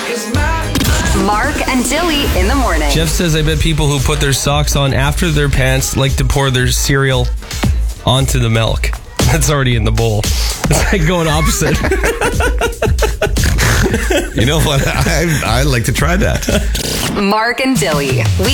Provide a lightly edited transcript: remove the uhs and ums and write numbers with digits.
Mark and Dilly in the morning. Jeff says, I bet people who put their socks on after their pants like to pour their cereal onto the milk that's already in the bowl. It's like going opposite. You know what? I'd like to try that. Mark and Dilly.